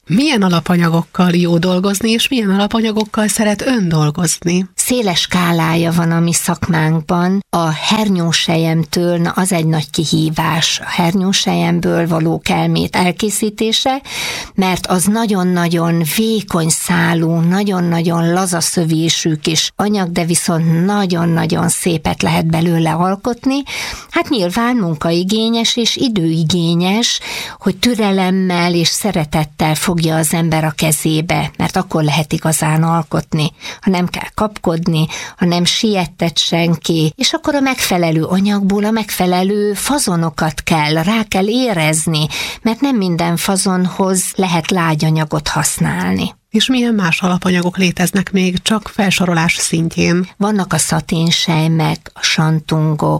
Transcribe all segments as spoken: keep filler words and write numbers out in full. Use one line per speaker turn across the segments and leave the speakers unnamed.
Milyen alapanyagokkal jó dolgozni, és milyen alapanyagokkal szeret ön dolgozni?
Széles skálája van a mi szakmánkban. A hernyóselyemtől, na az egy nagy kihívás, a hernyóselyemből való kelmét elkészítése, mert az nagyon-nagyon vékony szálú, nagyon-nagyon lazaszövésű kis anyag, de viszont nagyon-nagyon szépet lehet belőle alkotni. Hát nyilván munkaigényes és időigényes, hogy türelemmel és szeretettel fogja az ember a kezébe, mert akkor lehet igazán alkotni, ha nem kell kapkodni, ha nem siettet senki, és akkor a megfelelő anyagból a megfelelő fazonokat kell, rá kell érezni, mert nem minden fazonhoz lehet lágyanyagot használni.
És milyen más alapanyagok léteznek még csak felsorolás szintjén?
Vannak a szaténsejmek, a santungok,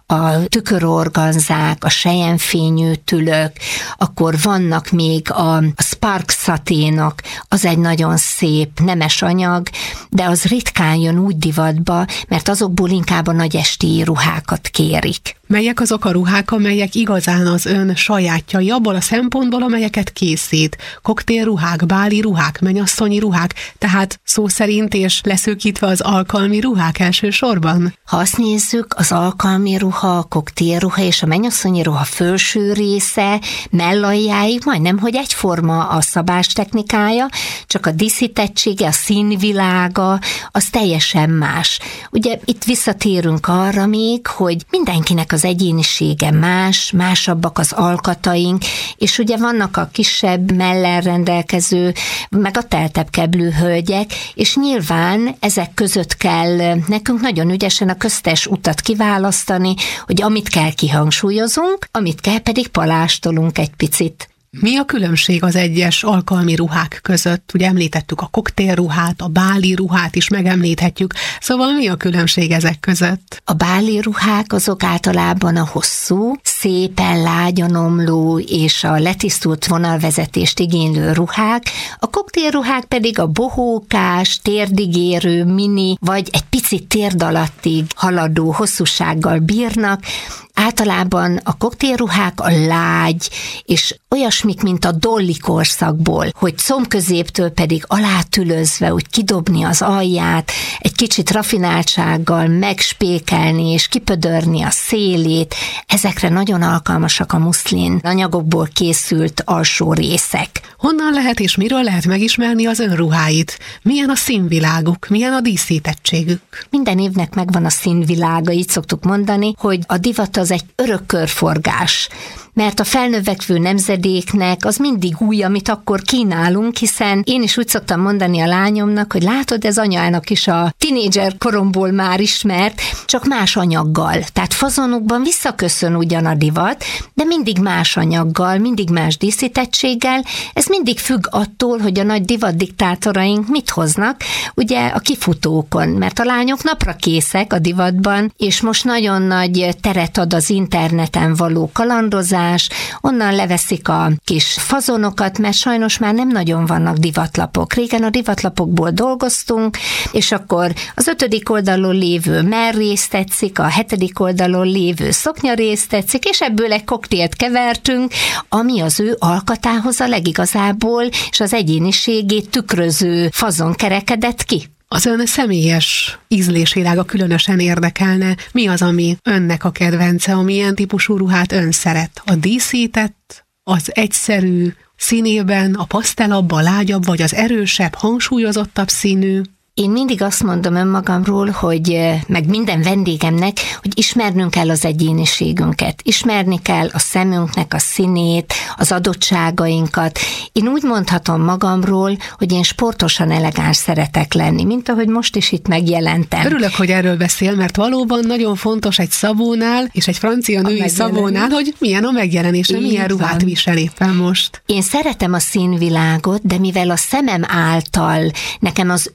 a tükörorganzák, a selyemfényű tülök, akkor vannak még a spark szaténok, az egy nagyon szép, nemes anyag, de az ritkán jön úgy divatba, mert azokból inkább a nagy esti ruhákat kérik.
Melyek azok a ruhák, amelyek igazán az ön sajátjai abból a szempontból, amelyeket készít? Koktélruhák, báli ruhák, mennyasszonyi ruhák, tehát szó szerint és leszűkítve az alkalmi ruhák elsősorban?
Ha azt nézzük, az alkalmi ruha, a koktélruha és a mennyasszonyi ruha felső része, mellaljáig majdnem, hogy egyforma a szabás technikája, csak a díszítettsége, a színvilága, az teljesen más. Ugye itt visszatérünk arra még, hogy mindenkinek az egyénisége más, másabbak az alkataink, és ugye vannak a kisebb mellel rendelkező, meg a teltebb keblű hölgyek, és nyilván ezek között kell nekünk nagyon ügyesen a köztes utat kiválasztani, hogy amit kell kihangsúlyozunk, amit kell pedig palástolunk egy picit.
Mi a különbség az egyes alkalmi ruhák között? Ugye említettük a koktélruhát, a báli ruhát is megemlíthetjük, szóval mi a különbség ezek között?
A báli ruhák azok általában a hosszú, szépen lágyanomló és a letisztult vonalvezetést igénylő ruhák, a koktélruhák pedig a bohókás, térdigérő, mini, vagy egy picit térd alattig haladó hosszúsággal bírnak. Általában a koktélruhák a lágy, és olyasmik, mint a dolly korszakból, hogy combközéptől pedig alátülözve, úgy kidobni az alját, egy kicsit rafináltsággal megspékelni és kipödörni a szélét. Ezekre nagyon alkalmasak a muszlin anyagokból készült alsó részek.
Honnan lehet és miről lehet megismerni az ön ruháit? Milyen a színviláguk, milyen a díszítettségük?
Minden évnek megvan a színvilága, így szoktuk mondani, hogy a divat az egy örök körforgás, mert a felnövekvő nemzedéknek az mindig új, amit akkor kínálunk, hiszen én is úgy szoktam mondani a lányomnak, hogy látod, ez anyának is a tinédzser koromból már ismert, csak más anyaggal. Tehát fazonokban visszaköszön ugyan a divat, de mindig más anyaggal, mindig más díszítettséggel. Ez mindig függ attól, hogy a nagy divatdiktátoraink mit hoznak, ugye a kifutókon, mert a lányok napra készek a divatban, és most nagyon nagy teret ad az interneten való kalandozás, onnan leveszik a kis fazonokat, mert sajnos már nem nagyon vannak divatlapok. Régen a divatlapokból dolgoztunk, és akkor az ötödik oldalon lévő merrész tetszik, a hetedik oldalon lévő szoknyarész tetszik, és ebből egy koktélt kevertünk, ami az ő alkatához a legigazából és az egyéniségét tükröző fazon kerekedett ki.
Az ön személyes ízlésvilága különösen érdekelne. Mi az, ami önnek a kedvence, ami ilyen típusú ruhát ön szeret? A díszített, az egyszerű színében, a pasztelabb, a lágyabb, vagy az erősebb, hangsúlyozottabb színű?
Én mindig azt mondom önmagamról, hogy meg minden vendégemnek, hogy ismernünk kell az egyéniségünket, ismerni kell a szemünknek a színét, az adottságainkat. Én úgy mondhatom magamról, hogy én sportosan elegáns szeretek lenni, mint ahogy most is itt megjelentem.
Örülök, hogy erről beszél, mert valóban nagyon fontos egy szabónál, és egy francia női szabónál, hogy milyen a megjelenése, így milyen ruhát van. Visel éppen most.
Én szeretem a színvilágot, de mivel a szemem által nekem az ősznek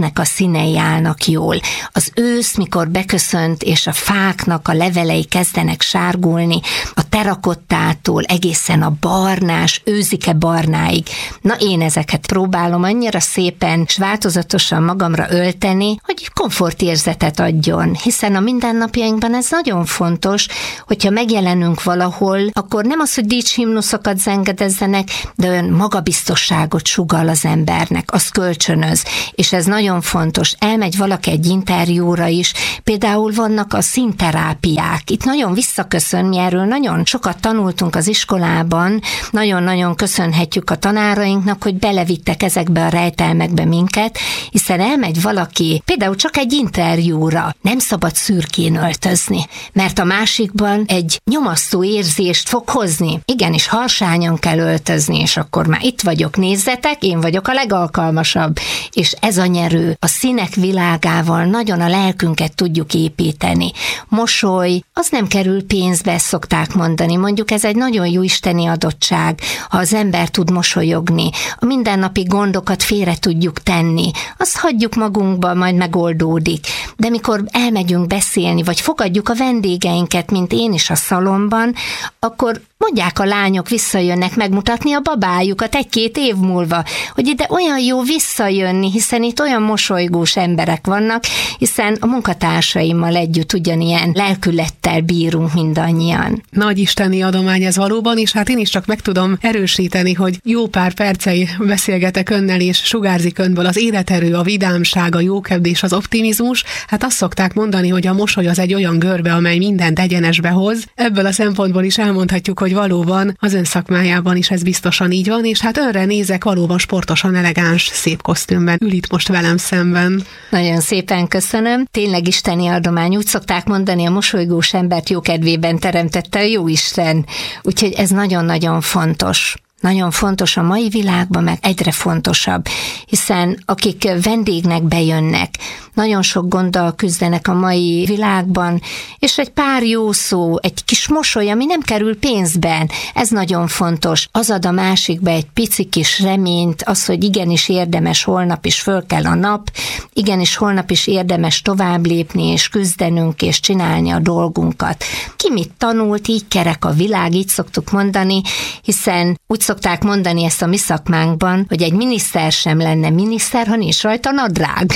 évnek a színei állnak jól. Az ősz, mikor beköszönt, és a fáknak a levelei kezdenek sárgulni, a terakottától egészen a barnás, őzike barnáig. Na én ezeket próbálom annyira szépen és változatosan magamra ölteni, hogy komfortérzetet adjon, hiszen a mindennapjainkban ez nagyon fontos, hogyha megjelenünk valahol, akkor nem az, hogy dicshimnuszokat zengedezzenek, de olyan magabiztosságot sugall az embernek, az kölcsönöz, és ez nagyon fontos. Elmegy valaki egy interjúra is, például vannak a színterápiák. Itt nagyon visszaköszön, mi erről nagyon sokat tanultunk az iskolában, nagyon-nagyon köszönhetjük a tanárainknak, hogy belevittek ezekbe a rejtelmekbe minket, hiszen elmegy valaki, például csak egy interjúra, nem szabad szürkén öltözni, mert a másikban egy nyomasztó érzést fog hozni. Igenis, harsányan kell öltözni, és akkor már itt vagyok, nézzetek, én vagyok a legalkalmasabb. És ez a nyerő, a színek világával nagyon a lelkünket tudjuk építeni. Mosoly, az nem kerül pénzbe, ezt szokták mondani. Mondjuk ez egy nagyon jó isteni adottság, ha az ember tud mosolyogni, a mindennapi gondokat félre tudjuk tenni, azt hagyjuk magunkba, majd megoldódik. De mikor elmegyünk beszélni, vagy fogadjuk a vendégeinket, mint én is a szalomban, akkor mondják a lányok, visszajönnek megmutatni a babájukat egy-két év múlva, hogy ide olyan jó visszajönni, hiszen itt olyan mosolygós emberek vannak, hiszen a munkatársaimmal együtt ugyanilyen lelkülettel bírunk mindannyian.
Nagy isteni adomány ez valóban, és hát én is csak meg tudom erősíteni, hogy jó pár percei beszélgetek önnel, és sugárzik önből az életerő, a vidámság, a jókedv és az optimizmus. Hát azt szokták mondani, hogy a mosoly az egy olyan görbe, amely mindent egyenesbe hoz. Ebből a szempontból is elmondhatjuk, hogy valóban az ön szakmájában is ez biztosan így van, és hát önre nézek, valóban sportosan elegáns, szép kosztümben ül itt most velem szemben.
Nagyon szépen köszönöm. Tényleg isteni adomány. Úgy szokták mondani, a mosolygós embert jókedvében teremtette a Jóisten. Úgyhogy ez nagyon-nagyon fontos. Nagyon fontos a mai világban, meg egyre fontosabb, hiszen akik vendégnek bejönnek, nagyon sok gonddal küzdenek a mai világban, és egy pár jó szó, egy kis mosoly, ami nem kerül pénzben, ez nagyon fontos. Az ad a másikba egy pici kis reményt, az, hogy igenis érdemes holnap is föl kell a nap, igenis holnap is érdemes tovább lépni, és küzdenünk, és csinálni a dolgunkat. Ki mit tanult, így kerek a világ, így szoktuk mondani, hiszen úgy szokták mondani ezt a mi szakmánkban, hogy egy miniszter sem lenne miniszter, ha nincs rajta nadrág.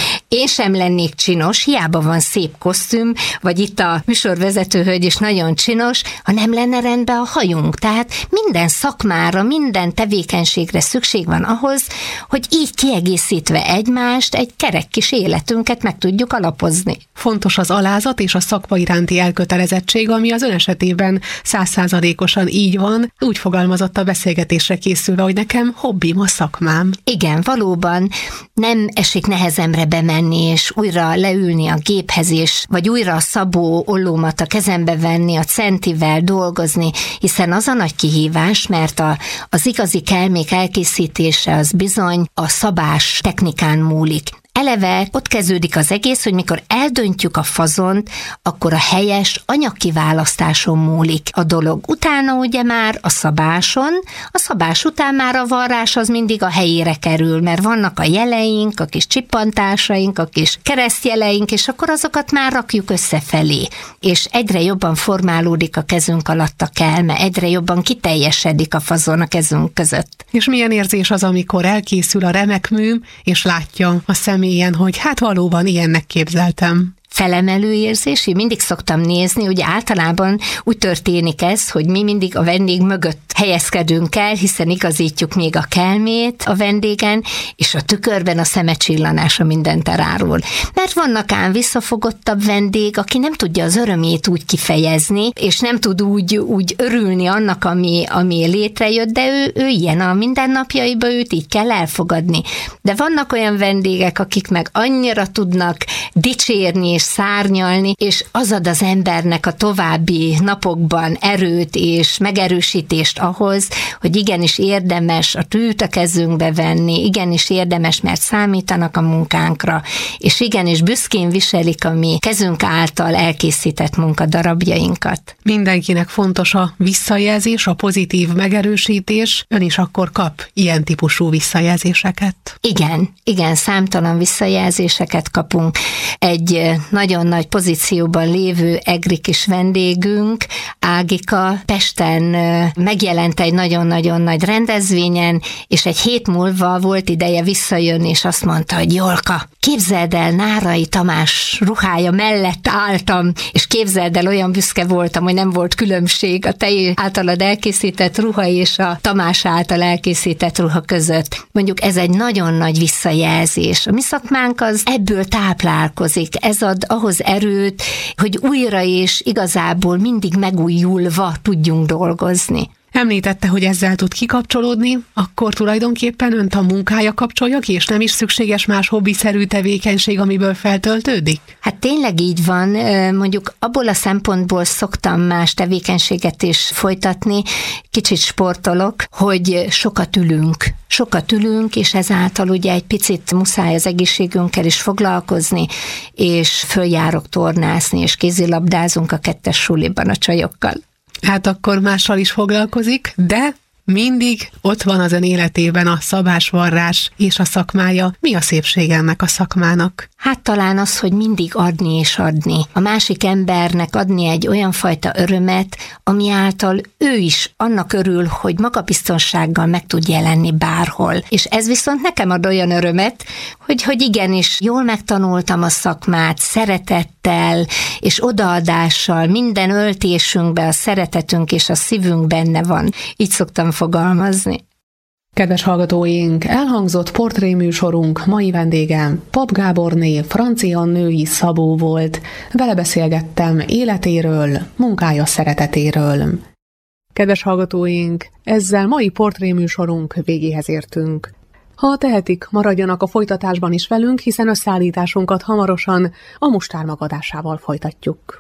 Én sem lennék csinos, hiába van szép kosztüm, vagy itt a műsorvezetőhölgy is nagyon csinos, ha nem lenne rendben a hajunk. Tehát minden szakmára, minden tevékenységre szükség van ahhoz, hogy így kiegészítve egymást, egy kerek kis életünket meg tudjuk alapozni.
Fontos az alázat és a szakma iránti elkötelezettség, ami az ön esetében száz százalékosan így van. Úgy fogalmazott a beszélgetésre készülve, hogy nekem hobbim a szakmám.
Igen, valóban nem esik nehezemre bemenni, és újra leülni a géphez, és vagy újra a szabó ollómat a kezembe venni, a centivel dolgozni, hiszen az a nagy kihívás, mert a, az igazi kelmék elkészítése az bizony a szabás technikán múlik. Eleve ott kezdődik az egész, hogy mikor eldöntjük a fazont, akkor a helyes anyagkiválasztáson múlik a dolog. Utána ugye már a szabáson, a szabás után már a varrás az mindig a helyére kerül, mert vannak a jeleink, a kis csippantásaink, a kis keresztjeleink, és akkor azokat már rakjuk összefelé. És egyre jobban formálódik a kezünk alatt a kelme, egyre jobban kiteljesedik a fazon a kezünk között.
És milyen érzés az, amikor elkészül a remek mű, és látja a személyen, hogy hát valóban ilyennek képzeltem.
Felemelő érzés, én mindig szoktam nézni, ugye általában úgy történik ez, hogy mi mindig a vendég mögött helyezkedünk el, hiszen igazítjuk még a kelmét a vendégen, és a tükörben a szeme csillanása mindent elárul. Mert vannak ám visszafogottabb vendég, aki nem tudja az örömét úgy kifejezni, és nem tud úgy, úgy örülni annak, ami, ami létrejött, de ő, ő ilyen a mindennapjaiban, őt így kell elfogadni. De vannak olyan vendégek, akik meg annyira tudnak dicsérni és szárnyalni, és az ad az embernek a további napokban erőt és megerősítést ahhoz, hogy igenis érdemes a tűt a kezünkbe venni, igenis érdemes, mert számítanak a munkánkra, és igenis büszkén viselik a mi kezünk által elkészített munkadarabjainkat.
Mindenkinek fontos a visszajelzés, a pozitív megerősítés. Ön is akkor kap ilyen típusú visszajelzéseket?
Igen, igen, számtalan visszajelzéseket kapunk. Egy nagyon nagy pozícióban lévő egri kis vendégünk, Ágika, Pesten megjelent egy nagyon-nagyon nagy rendezvényen, és egy hét múlva volt ideje visszajönni, és azt mondta, hogy Jolka, képzeld el, Nárai Tamás ruhája mellett álltam, és képzeld el, olyan büszke voltam, hogy nem volt különbség a te általad elkészített ruha és a Tamás által elkészített ruha között. Mondjuk ez egy nagyon nagy visszajelzés. A mi szakmánk az ebből táplálkozik. Ez ad ahhoz erőt, hogy újra és igazából mindig megújulva tudjunk dolgozni.
Említette, hogy ezzel tud kikapcsolódni, akkor tulajdonképpen önt a munkája kapcsolja ki, és nem is szükséges más hobbiszerű tevékenység, amiből feltöltődik?
Hát tényleg így van, mondjuk abból a szempontból szoktam más tevékenységet is folytatni, kicsit sportolok, hogy sokat ülünk. Sokat ülünk, és ezáltal ugye egy picit muszáj az egészségünkkel is foglalkozni, és följárok tornászni, és kézilabdázunk a kettes suliban a csajokkal.
Hát akkor mással is foglalkozik, de mindig ott van az ön életében a szabásvarrás és a szakmája. Mi a szépség ennek a szakmának?
Hát talán az, hogy mindig adni és adni. A másik embernek adni egy olyan fajta örömet, ami által ő is annak örül, hogy magabiztonsággal meg tud jelenni bárhol. És ez viszont nekem ad olyan örömet, hogy, hogy igenis jól megtanultam a szakmát, szeretettel és odaadással, minden öltésünkben a szeretetünk és a szívünk benne van. Így szoktam fogalmazni.
Kedves hallgatóink, elhangzott portréműsorunk mai vendégem Papp Gáborné, francia női szabó volt. Vele beszélgettem életéről, munkája szeretetéről. Kedves hallgatóink, ezzel mai portréműsorunk végéhez értünk. Ha tehetik, maradjanak a folytatásban is velünk, hiszen összeállításunkat hamarosan a Mustármag adásával folytatjuk.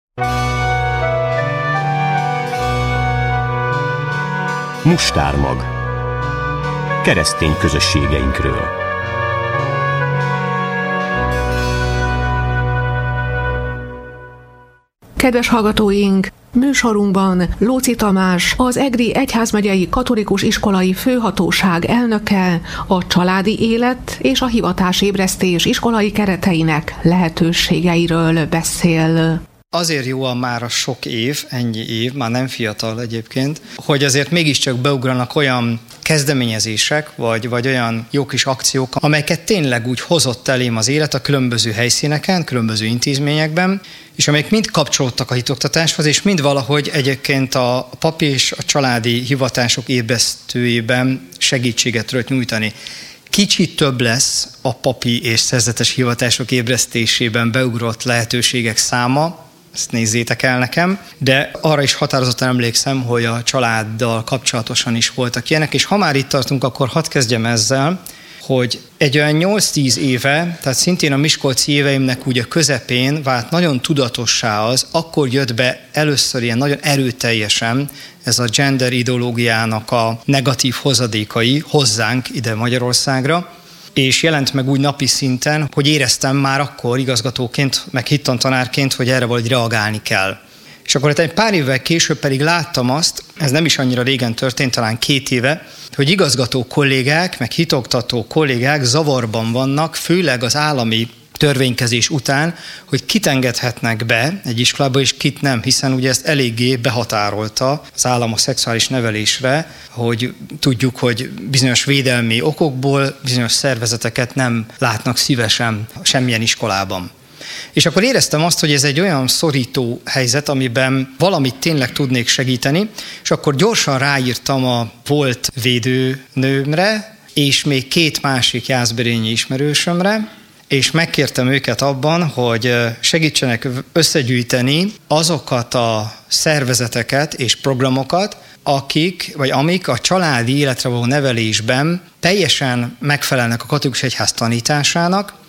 Mustármag. Keresztény közösségeinkről.
Kedves hallgatóink, műsorunkban Lóczy Tamás, az Egri Egyházmegyei Katolikus Iskolai Főhatóság elnöke a családi élet és a hivatásébresztés iskolai kereteinek lehetőségeiről beszél.
Azért jó a már a sok év, ennyi év, már nem fiatal egyébként, hogy azért mégiscsak beugranak olyan kezdeményezések, vagy, vagy olyan jó kis akciók, amelyeket tényleg úgy hozott elém az élet a különböző helyszíneken, különböző intézményekben, és amelyek mind kapcsolódtak a hitoktatáshoz, és mind valahogy egyébként a papi és a családi hivatások ébresztőjében segítséget tudott nyújtani. Kicsit több lesz a papi és szerzetes hivatások ébresztésében beugrott lehetőségek száma, ezt nézzétek el nekem, de arra is határozottan emlékszem, hogy a családdal kapcsolatosan is voltak ilyenek, és ha már itt tartunk, akkor hadd kezdjem ezzel, hogy egy olyan nyolc-tíz éve, tehát szintén a miskolci éveimnek úgy a közepén vált nagyon tudatossá az, akkor jött be először ilyen nagyon erőteljesen ez a gender ideológiának a negatív hozadékai hozzánk ide Magyarországra, és jelent meg úgy napi szinten, hogy éreztem már akkor igazgatóként, meg hittantanárként, hogy erre valahogy reagálni kell. És akkor egy pár évvel később pedig láttam azt, ez nem is annyira régen történt, talán két éve, hogy igazgató kollégák, meg hitoktató kollégák zavarban vannak, főleg az állami törvénykezés után, hogy kit engedhetnek be egy iskolába, és kit nem, hiszen ugye ezt eléggé behatárolta az állam a szexuális nevelésre, hogy tudjuk, hogy bizonyos védelmi okokból bizonyos szervezeteket nem látnak szívesen semmilyen iskolában. És akkor éreztem azt, hogy ez egy olyan szorító helyzet, amiben valamit tényleg tudnék segíteni, és akkor gyorsan ráírtam a volt védőnőmre, és még két másik jászberényi ismerősömre, és megkértem őket abban, hogy segítsenek összegyűjteni azokat a szervezeteket és programokat, akik, vagy amik a családi életre való nevelésben teljesen megfelelnek a katolikus egyház tanításának,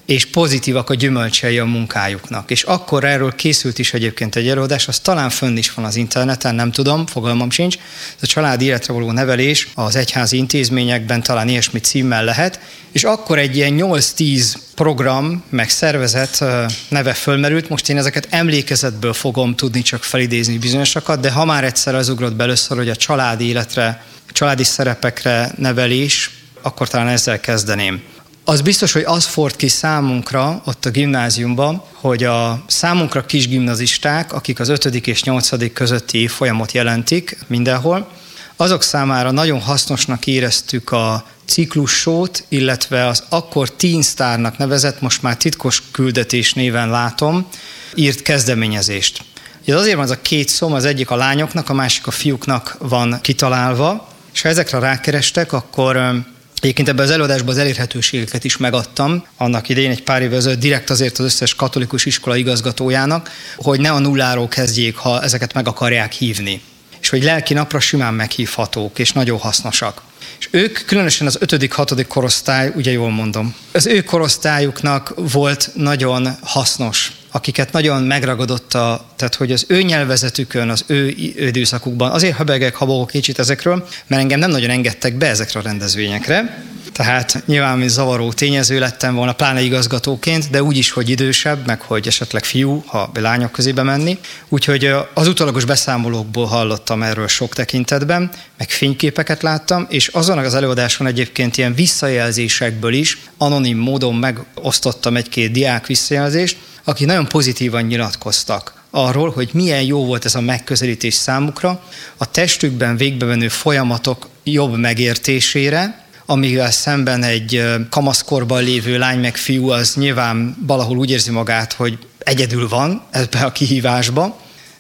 és pozitívak a gyümölcsei a munkájuknak. És akkor erről készült is egyébként egy előadás, az talán fönn is van az interneten, nem tudom, fogalmam sincs. Ez a családi életre való nevelés az egyházi intézményekben talán ilyesmi címmel lehet, és akkor egy ilyen nyolc-tíz program, meg szervezet neve fölmerült. Most én ezeket emlékezetből fogom tudni csak felidézni bizonyosakat, de ha már egyszer az ugrott be először, hogy a családi életre, a családi szerepekre nevelés, akkor talán ezzel kezdeném. Az biztos, hogy az ford ki számunkra ott a gimnáziumban, hogy a számunkra kisgimnazisták, akik az ötödik és nyolcadik közötti évfolyamot jelentik mindenhol, azok számára nagyon hasznosnak éreztük a ciklussót, illetve az akkor Teen Starnak nevezett, most már titkos küldetés néven látom, írt kezdeményezést. Ez azért van az a két szó, az egyik a lányoknak, a másik a fiúknak van kitalálva, és ha ezekre rákerestek, akkor egyébként ebben az előadásban az elérhetőségeket is megadtam, annak idején egy pár évvel ezelőtt direkt azért az összes katolikus iskola igazgatójának, hogy ne a nulláról kezdjék, ha ezeket meg akarják hívni. És hogy lelki napra simán meghívhatók, és nagyon hasznosak. És ők, különösen az ötödik, hatodik korosztály, ugye jól mondom, az ő korosztályuknak volt nagyon hasznos, akiket nagyon megragadott a, tehát hogy az ő nyelvezetükön, az ő időszakukban, azért habegek, habogok kicsit ezekről, mert engem nem nagyon engedtek be ezekre a rendezvényekre, tehát nyilván mi zavaró tényező lettem volna, pláne igazgatóként, de úgy is, hogy idősebb, meg hogy esetleg fiú, ha lányok közébe menni. Úgyhogy az utólagos beszámolókból hallottam erről sok tekintetben, meg fényképeket láttam, és azon az előadáson egyébként ilyen visszajelzésekből is anonim módon megosztottam egy-két diák visszajelzést, akik nagyon pozitívan nyilatkoztak arról, hogy milyen jó volt ez a megközelítés számukra, a testükben végbemenő folyamatok jobb megértésére, amivel szemben egy kamaszkorban lévő lány meg fiú az nyilván valahol úgy érzi magát, hogy egyedül van ebben a kihívásban,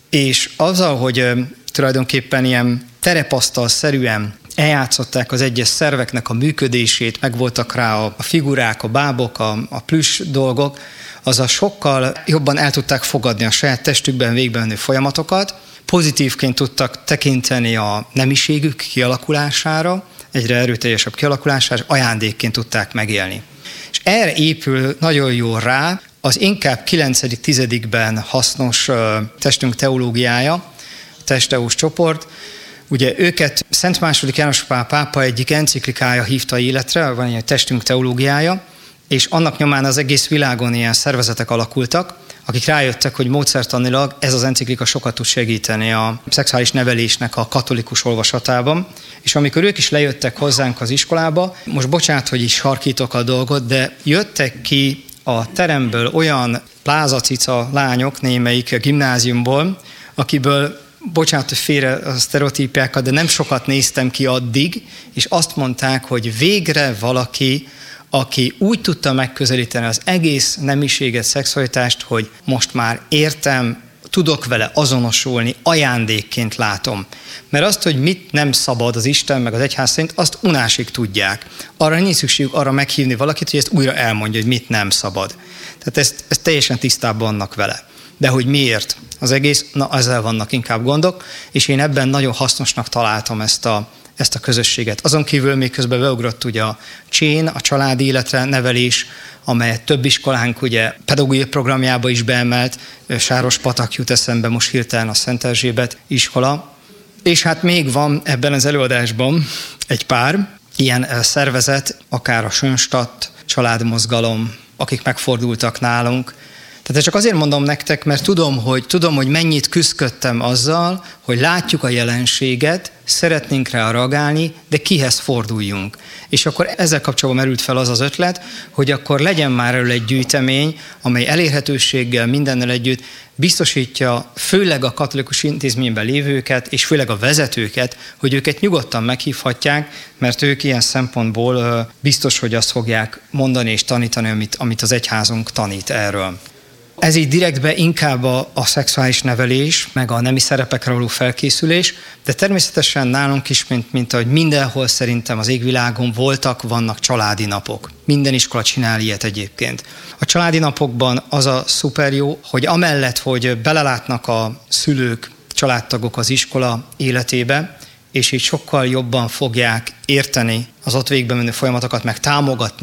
és azzal, hogy tulajdonképpen ilyen terepasztal-szerűen eljátszották az egyes szerveknek a működését, megvoltak rá a figurák, a bábok, a, a plüss dolgok, azzal sokkal jobban el tudták fogadni a saját testükben végbemenő folyamatokat, pozitívként tudtak tekinteni a nemiségük kialakulására, egyre erőteljesebb kialakulására, ajándékként tudták megélni. És erre épül nagyon jól rá az inkább kilencedik-tizedikben hasznos uh, testünk teológiája, a Testeus csoport. Ugye őket Szent második János Pál pápa egyik enciklikája hívta életre, van egy testünk teológiája, és annak nyomán az egész világon ilyen szervezetek alakultak, akik rájöttek, hogy módszertanilag ez az enciklika sokat tud segíteni a szexuális nevelésnek a katolikus olvasatában. És amikor ők is lejöttek hozzánk az iskolába, most bocsánat, hogy is harkítok a dolgot, de jöttek ki a teremből olyan plázacica lányok, némelyik a gimnáziumból, akiből, bocsánat, hogy félre a sztereotípiákat, de nem sokat néztem ki addig, és azt mondták, hogy végre valaki, aki úgy tudta megközelíteni az egész nemiséget, szexualitást, hogy most már értem, tudok vele azonosulni, ajándékként látom. Mert azt, hogy mit nem szabad az Isten, meg az egyház szerint, azt unásig tudják. Arra nincs szükségük arra meghívni valakit, hogy ezt újra elmondja, hogy mit nem szabad. Tehát ezt, ezt teljesen tisztában vannak vele. De hogy miért az egész, na ezzel vannak inkább gondok, és én ebben nagyon hasznosnak találtam ezt a ezt a közösséget. Azon kívül még közben beugrott ugye a csén, a családi életre nevelés, amelyet több iskolánk ugye pedagógiai programjába is beemelt, Sárospatak jut eszembe most hirtelen a Szent Erzsébet iskola. És hát még van ebben az előadásban egy pár ilyen szervezet, akár a Schönstatt családmozgalom, akik megfordultak nálunk. Tehát csak azért mondom nektek, mert tudom, hogy, tudom, hogy mennyit küzdködtem azzal, hogy látjuk a jelenséget, szeretnénk rá reagálni, de kihez forduljunk. És akkor ezzel kapcsolatban merült fel az az ötlet, hogy akkor legyen már erről egy gyűjtemény, amely elérhetőséggel, mindennel együtt biztosítja főleg a katolikus intézményben lévőket, és főleg a vezetőket, hogy őket nyugodtan meghívhatják, mert ők ilyen szempontból biztos, hogy azt fogják mondani és tanítani, amit, amit az egyházunk tanít erről. Ez így direktbe inkább a, a szexuális nevelés, meg a nemi szerepekre való felkészülés, de természetesen nálunk is, mint, mint ahogy mindenhol szerintem az égvilágon voltak, vannak családi napok. Minden iskola csinál ilyet egyébként. A családi napokban az a szuper jó, hogy amellett, hogy belelátnak a szülők, családtagok az iskola életébe, és így sokkal jobban fogják érteni az ott végbe menő folyamatokat, meg támogatni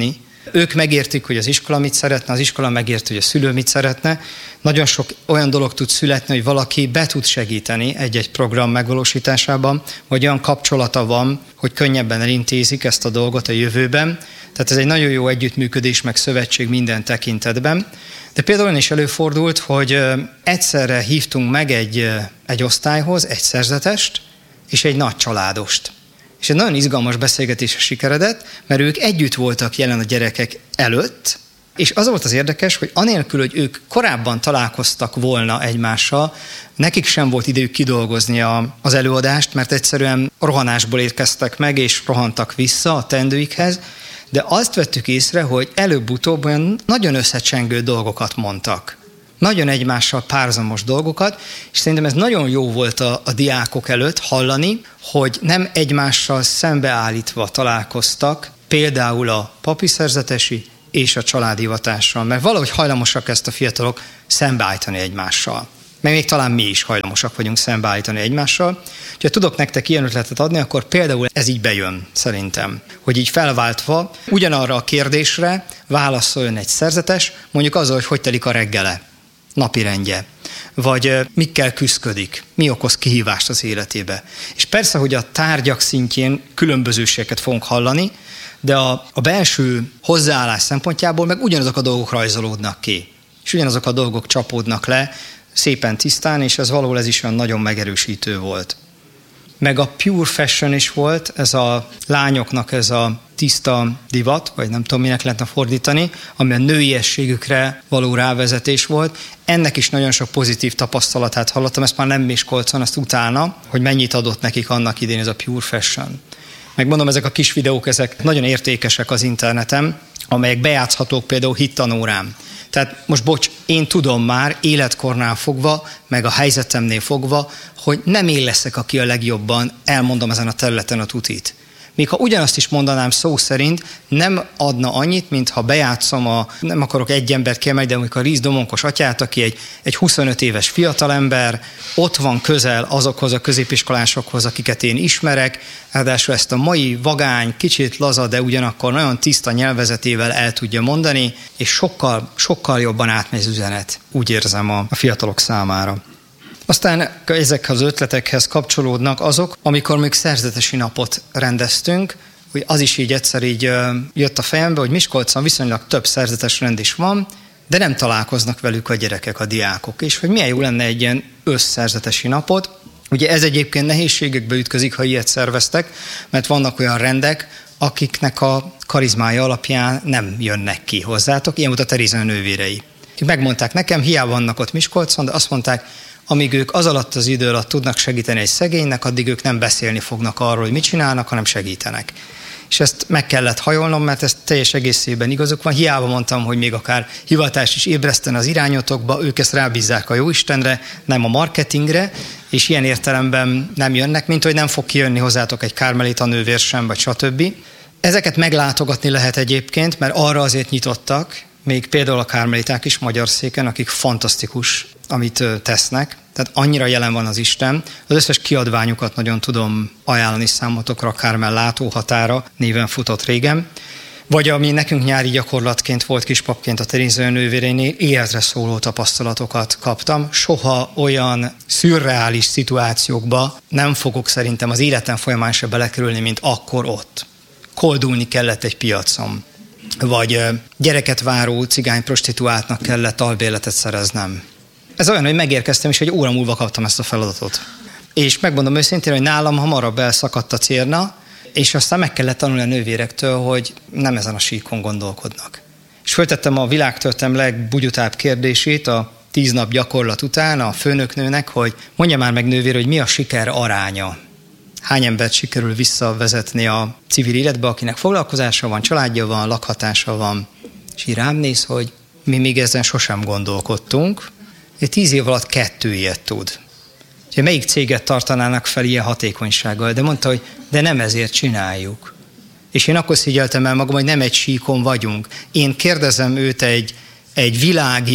Ők megértik, hogy az iskola mit szeretne, az iskola megérti, hogy a szülő mit szeretne. Nagyon sok olyan dolog tud születni, hogy valaki be tud segíteni egy-egy program megvalósításában, vagy olyan kapcsolata van, hogy könnyebben elintézik ezt a dolgot a jövőben. Tehát ez egy nagyon jó együttműködés, meg szövetség minden tekintetben. De például olyan is előfordult, hogy egyszerre hívtunk meg egy, egy osztályhoz egy szerzetest és egy nagy családost. És egy nagyon izgalmas beszélgetés sikeredett, mert ők együtt voltak jelen a gyerekek előtt, és az volt az érdekes, hogy anélkül, hogy ők korábban találkoztak volna egymással, nekik sem volt idejük kidolgozni a, az előadást, mert egyszerűen rohanásból érkeztek meg, és rohantak vissza a teendőikhez, de azt vettük észre, hogy előbb-utóbb olyan nagyon összecsengő dolgokat mondtak. Nagyon egymással párhuzamos dolgokat, és szerintem ez nagyon jó volt a, a diákok előtt hallani, hogy nem egymással szembeállítva találkoztak, például a papi szerzetesi és a családhivatással, mert valahogy hajlamosak ezt a fiatalok szembeállítani egymással. Meg még talán mi is hajlamosak vagyunk szembeállítani egymással. Ha tudok nektek ilyen ötletet adni, akkor például ez így bejön szerintem. Hogy így felváltva ugyanarra a kérdésre válaszoljon egy szerzetes, mondjuk azzal, hogy hogy telik a reggele, napirendje, vagy mikkel küszködik, mi okoz kihívást az életébe. És persze, hogy a tárgyak szintjén különbözőségeket fogunk hallani, de a, a belső hozzáállás szempontjából meg ugyanazok a dolgok rajzolódnak ki. És ugyanazok a dolgok csapódnak le, szépen tisztán, és ez valahol ez is olyan nagyon megerősítő volt. Meg a pure fashion is volt, ez a lányoknak ez a tiszta divat, vagy nem tudom, minek lehetne fordítani, ami a nőiességükre való rávezetés volt. Ennek is nagyon sok pozitív tapasztalatát hallottam, ezt már nem Miskolcon, azt utána, hogy mennyit adott nekik annak idén ez a pure fashion. Megmondom, ezek a kis videók, ezek nagyon értékesek az interneten, amelyek bejátszhatók például hittanórán. Tehát most bocs, én tudom már életkornál fogva, meg a helyzetemnél fogva, hogy nem én leszek, aki a legjobban elmondom ezen a területen a tutit. Még ha ugyanazt is mondanám szó szerint, nem adna annyit, mint ha bejátszom a, nem akarok egy embert kiemelni, de amikor a Ríz Domonkos atyát, aki egy, egy huszonöt éves fiatalember, ott van közel azokhoz a középiskolásokhoz, akiket én ismerek, ráadásul ezt a mai vagány, kicsit laza, de ugyanakkor nagyon tiszta nyelvezetével el tudja mondani, és sokkal, sokkal jobban átmegy az üzenet, úgy érzem a, a fiatalok számára. Aztán ezekhez az ötletekhez kapcsolódnak azok, amikor még szerzetesi napot rendeztünk, hogy az is így egyszer így jött a fejembe, hogy Miskolcon viszonylag több szerzetes rend is van, de nem találkoznak velük a gyerekek, a diákok, és hogy milyen jó lenne egy ilyen összszerzetesi napot. Ugye ez egyébként nehézségekbe ütközik, ha ilyet szerveztek, mert vannak olyan rendek, akiknek a karizmája alapján nem jönnek ki hozzátok, ilyen volt a Terézia nővérei. Megmondták nekem, hiába vannak ott Miskolcon, de azt mondták, amíg ők az alatt az idő alatt tudnak segíteni egy szegénynek, addig ők nem beszélni fognak arról, hogy mit csinálnak, hanem segítenek. És ezt meg kellett hajolnom, mert ez teljes egészében igazuk van. Hiába mondtam, hogy még akár hivatás is ébresztene az irányotokba, ők ezt rábízzák a Jóistenre, nem a marketingre, és ilyen értelemben nem jönnek, mint hogy nem fog kijönni hozzátok egy kármelita nővér sem, vagy stb. Ezeket meglátogatni lehet egyébként, mert arra azért nyitottak, még például a kármeliták is magyar széken, akik fantasztikus, amit tesznek. Tehát annyira jelen van az Isten. Az összes kiadványukat nagyon tudom ajánlani számotokra, a Kármel látóhatára néven futott régen. Vagy ami nekünk nyári gyakorlatként volt kispapként a Terézia nővérénél, életre szóló tapasztalatokat kaptam. Soha olyan szürreális szituációkba nem fogok szerintem az életem folyamán se belekerülni, mint akkor ott. Koldulni kellett egy piacon. Vagy gyereket váró cigány prostituáltnak kellett albérletet szereznem. Ez olyan, hogy megérkeztem, és egy óra múlva kaptam ezt a feladatot. És megmondom őszintén, hogy nálam hamarabb elszakadt a cérna, és aztán meg kellett tanulni a nővérektől, hogy nem ezen a síkon gondolkodnak. És föltettem a világtörténelem legbugyutább kérdését a tíz nap gyakorlat után a főnöknőnek, hogy mondja már meg nővér, hogy mi a siker aránya. Hány embert sikerül visszavezetni a civil életbe, akinek foglalkozása van, családja van, lakhatása van. És így rám néz, hogy mi még ezen sosem gondolkodtunk, és tíz év alatt kettő ilyet tud. Úgyhogy melyik céget tartanának fel ilyen hatékonysággal? De mondta, hogy de nem ezért csináljuk. És én akkor szígyeltem el magam, hogy nem egy síkon vagyunk. Én kérdezem őt egy, egy világi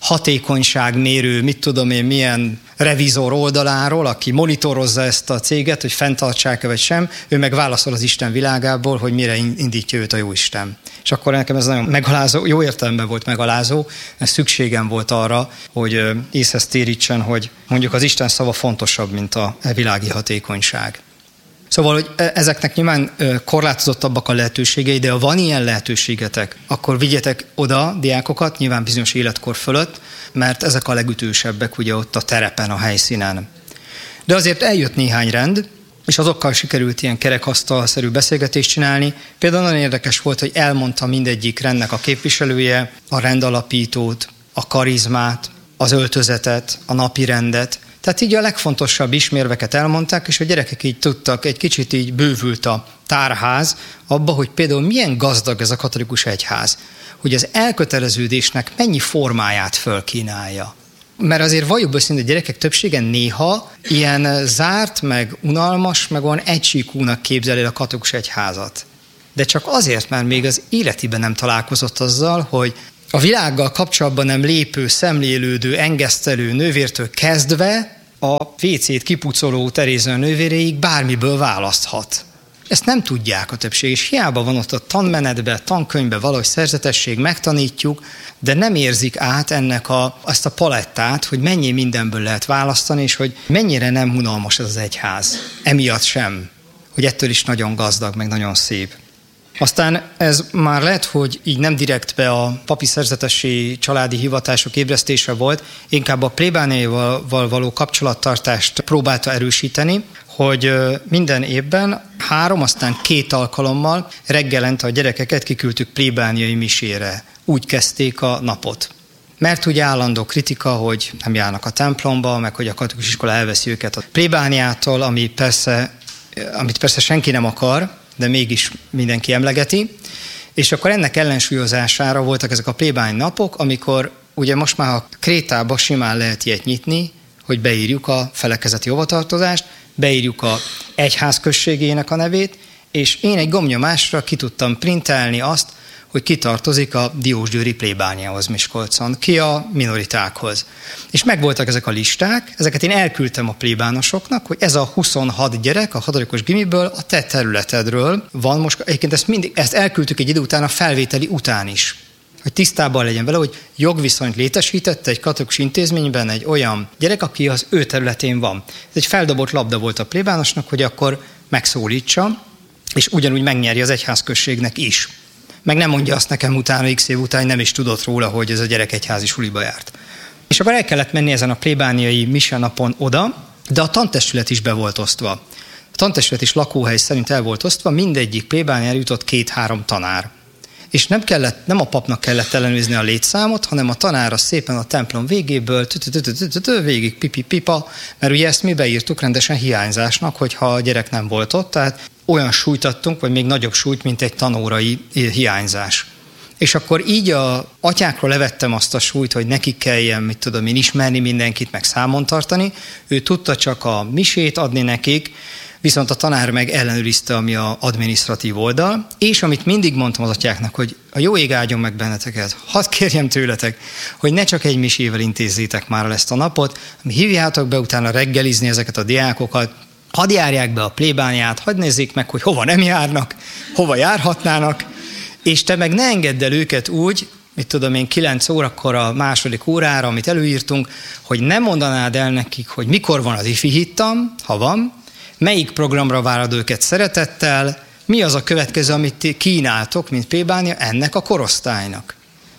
hatékonyságmérő, mit tudom én, milyen revizor oldaláról, aki monitorozza ezt a céget, hogy fenntartsák-e vagy sem, ő meg válaszol az Isten világából, hogy mire indítja őt a Jóisten. És akkor nekem ez nagyon megalázó, jó értelemben volt megalázó, mert szükségem volt arra, hogy észhez térítsen, hogy mondjuk az Isten szava fontosabb, mint a világi hatékonyság. Szóval, hogy ezeknek nyilván korlátozottabbak a lehetőségei, de ha van ilyen lehetőségetek, akkor vigyetek oda diákokat, nyilván bizonyos életkor fölött, mert ezek a legütősebbek ugye ott a terepen, a helyszínen. De azért eljött néhány rend, és azokkal sikerült ilyen kerekasztalszerű beszélgetést csinálni. Például nagyon érdekes volt, hogy elmondta mindegyik rendnek a képviselője a rendalapítót, a karizmát, az öltözetet, a napi rendet. Tehát így a legfontosabb ismérveket elmondták, és a gyerekek így tudtak, egy kicsit így bővült a tárház abba, hogy például milyen gazdag ez a katolikus egyház, hogy az elköteleződésnek mennyi formáját fölkínálja. Mert azért valljuk be szinte, a gyerekek többsége néha ilyen zárt, meg unalmas, meg olyan egysíkúnak képzeli a katolikus egyházat. De csak azért, mert még az életében nem találkozott azzal, hogy a világgal kapcsolatban nem lépő, szemlélődő, engesztelő nővértől kezdve a vécét kipucoló Terézia nővéréig bármiből választhat. Ezt nem tudják a többség, és hiába van ott a tanmenetben, tankönyvben valahogy szerzetesség, megtanítjuk, de nem érzik át ennek a, azt a palettát, hogy mennyi mindenből lehet választani, és hogy mennyire nem unalmas ez az egyház. Emiatt sem, hogy ettől is nagyon gazdag, meg nagyon szép. Aztán ez már lehet, hogy így nem direktbe a papi szerzetesi családi hivatások ébresztése volt, inkább a plébániaival való kapcsolattartást próbálta erősíteni, hogy minden évben három, aztán két alkalommal reggelente a gyerekeket kiküldtük plébániai misére. Úgy kezdték a napot. Mert ugye állandó kritika, hogy nem járnak a templomba, meg hogy a katolikus iskola elveszi őket a plébániától, ami persze, amit persze senki nem akar, de mégis mindenki emlegeti. És akkor ennek ellensúlyozására voltak ezek a plébány napok, amikor ugye most már a Krétába simán lehet ilyet nyitni, hogy beírjuk a felekezeti hovatartozást, beírjuk a egyház községének a nevét, és én egy gombnyomásra ki tudtam printelni azt, hogy ki tartozik a diósgyőri plébániához Miskolcon, ki a minoritákhoz. És megvoltak ezek a listák, ezeket én elküldtem a plébánosoknak, hogy ez a huszonhat gyerek a hatodikos gimiből a te területedről van most, egyébként ezt, mindig, ezt elküldtük egy idő után a felvételi után is, hogy tisztában legyen vele, hogy jogviszonyt létesítette egy katolikus intézményben egy olyan gyerek, aki az ő területén van. Ez egy feldobott labda volt a plébánosnak, hogy akkor megszólítsa, és ugyanúgy megnyerje az egyházközségnek is. Meg nem mondja azt nekem utána, x év után nem is tudott róla, hogy ez a gyerek egyházi suliba járt. És akkor el kellett menni ezen a plébániai mise napon oda, de a tantestület is be volt osztva. A tantestület is lakóhely szerint el volt osztva, mindegyik plébániára jutott két-három tanár. És nem, kellett, nem a papnak kellett ellenőrizni a létszámot, hanem a tanára szépen a templom végéből végig pipi-pipa, mert ugye ezt mi beírtuk rendesen hiányzásnak, hogyha a gyerek nem volt ott, tehát olyan súlyt adtunk, vagy még nagyobb súlyt, mint egy tanórai hiányzás. És akkor így a atyákról levettem azt a súlyt, hogy nekik kelljen, mit tudom én, ismerni mindenkit, meg számon tartani. Ő tudta csak a misét adni nekik, viszont a tanár meg ellenőrizte, ami az adminisztratív oldal, és amit mindig mondtam az atyáknak, hogy a jó ég áldjon meg benneteket, hadd kérjem tőletek, hogy ne csak egy misével intézzétek már el ezt a napot, hívjátok be utána reggelizni ezeket a diákokat, hadd járják be a plébániát, hadd nézzék meg, hogy hova nem járnak, hova járhatnának, és te meg ne engedd el őket úgy, mit tudom én, kilenc órakor a második órára, amit előírtunk, hogy nem mondanád el nekik, hogy mikor van az ifi hittam, ha van, melyik programra várod őket szeretettel, mi az a következő, amit kínáltok, mint plébánia ennek a korosztálynak.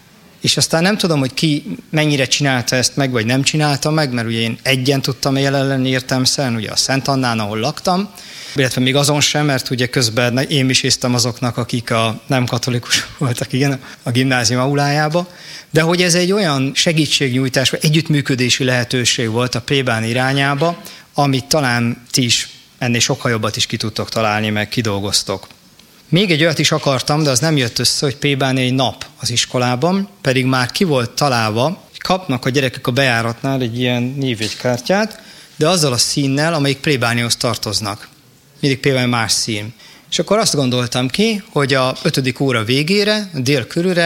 És aztán nem tudom, hogy ki mennyire csinálta ezt meg, vagy nem csinálta meg, mert ugye én egyen tudtam jelen lenni értelemszerűen, ugye a Szent Annán, ahol laktam, illetve még azon sem, mert ugye közben én miséztem azoknak, akik a nem katolikus voltak, igen, a gimnázium aulájába, de hogy ez egy olyan segítségnyújtás, vagy együttműködési lehetőség volt a plébán irányába, amit talán ti is ennél sokkal jobbat is ki tudtok találni, meg kidolgoztok. Még egy olyat is akartam, de az nem jött össze, hogy plébániai nap az iskolában, pedig már ki volt találva, hogy kapnak a gyerekek a bejáratnál egy ilyen névjegykártyát, de azzal a színnel, amelyik plébániahoz tartoznak. Mindig plébánia más szín. És akkor azt gondoltam ki, hogy a ötödik óra végére, dél körülre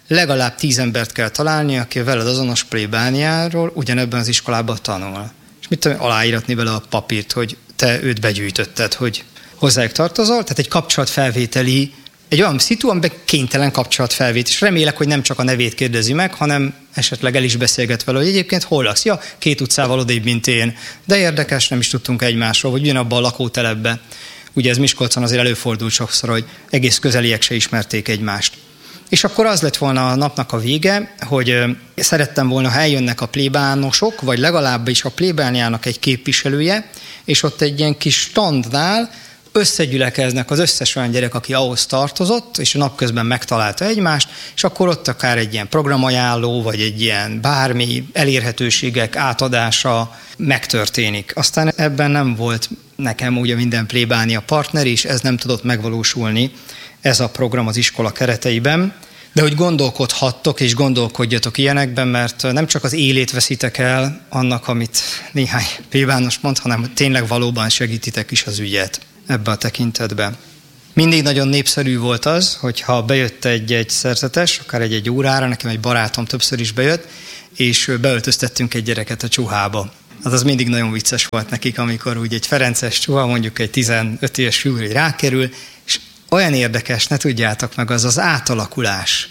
legalább tíz embert kell találni, aki veled azonos plébániáról ugyanebben az iskolában tanul. És mit tudom, aláíratni vele a papírt, hogy te őt begyűjtötted, hogy hozzájuk tartozol, tehát egy kapcsolatfelvételi, egy olyan szitu, amiben kénytelen kapcsolatfelvétel. És remélek, hogy nem csak a nevét kérdezi meg, hanem esetleg el is beszélget vele, hogy egyébként hol laksz? Ja, két utcával odébb, mint én. De érdekes, nem is tudtunk egymásról, vagy ugyanabban a lakótelepbe. Ugye ez Miskolcon azért előfordult sokszor, hogy egész közeliek se ismerték egymást. És akkor az lett volna a napnak a vége, hogy szerettem volna, ha eljönnek a plébánosok, vagy legalábbis a plébániának egy képviselője, és ott egy ilyen kis standnál összegyülekeznek az összes olyan gyerek, aki ahhoz tartozott, és a napközben megtalálta egymást, és akkor ott akár egy ilyen programajánló, vagy egy ilyen bármi elérhetőségek átadása megtörténik. Aztán ebben nem volt nekem ugye minden plébánia partner, és ez nem tudott megvalósulni, ez a program az iskola kereteiben. De hogy gondolkodhattok, és gondolkodjatok ilyenekben, mert nem csak az élét veszitek el annak, amit néhány plébános mond, hanem tényleg valóban segítitek is az ügyet ebbe a tekintetben. Mindig nagyon népszerű volt az, hogyha bejött egy-egy szerzetes, akár egy-egy órára, nekem egy barátom többször is bejött, és beöltöztettünk egy gyereket a csuhába. Az az mindig nagyon vicces volt nekik, amikor úgy egy ferences csuha, mondjuk egy tizenöt éves fiú rákerül, és olyan érdekes, ne tudjátok meg, az az átalakulás.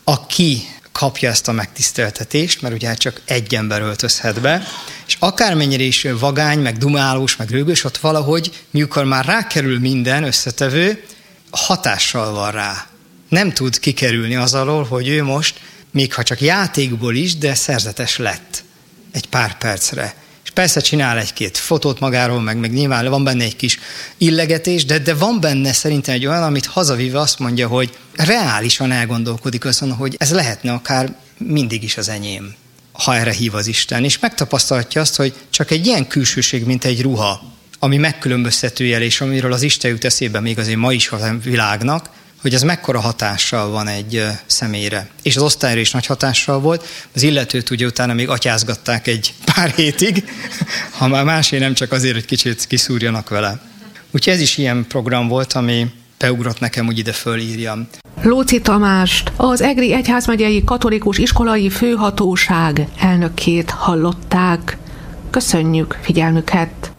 Aki kapja ezt a megtiszteltetést, mert ugye csak egy ember öltözhet be, és akármennyire is vagány, meg dumálós, meg rögös, ott valahogy, mikor már rákerül minden összetevő, hatással van rá. Nem tud kikerülni az alól, hogy ő most, még ha csak játékból is, de szerzetes lett egy pár percre. És persze csinál egy-két fotót magáról, meg, meg nyilván van benne egy kis illegetés, de, de van benne szerintem egy olyan, amit hazavíve azt mondja, hogy reálisan elgondolkodik azon, hogy ez lehetne akár mindig is az enyém, ha erre hív az Isten. És megtapasztalhatja azt, hogy csak egy ilyen külsőség, mint egy ruha, ami megkülönböztető jel, és amiről az Isten jut eszébe még azért ma is a világnak, hogy ez mekkora hatással van egy személyre. És az osztályra is nagy hatással volt. Az illetőt ugye utána még atyázgatták egy pár hétig, ha már másé nem csak azért, hogy kicsit kiszúrjanak vele. Úgyhogy ez is ilyen program volt, ami beugrott nekem, úgy ide fölírjam.
Lóczy Tamást, az Egri Egyházmegyei Katolikus Iskolai Főhatóság elnökét hallották. Köszönjük figyelmüket!